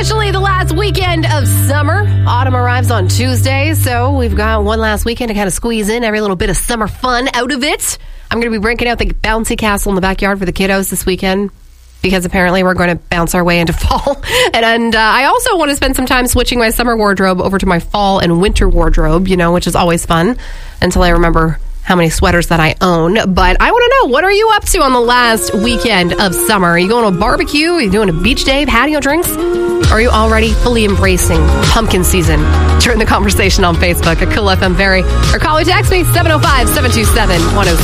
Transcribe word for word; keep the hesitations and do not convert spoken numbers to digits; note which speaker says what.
Speaker 1: officially the last weekend of summer. Autumn arrives on Tuesday, so we've got one last weekend to kind of squeeze in every little bit of summer fun out of it. I'm going to be breaking out the bouncy castle in the backyard for the kiddos this weekend because apparently we're going to bounce our way into fall. and and uh, I also want to spend some time switching my summer wardrobe over to my fall and winter wardrobe, you know, which is always fun until I remember how many sweaters that I own. But I want to know, what are you up to on the last weekend of summer? Are you going to a barbecue? Are you doing a beach day, patio drinks? Or are you already fully embracing pumpkin season? Turn the conversation on Facebook at Cool F M Barrie or call or text me seven oh five, seven two seven, one oh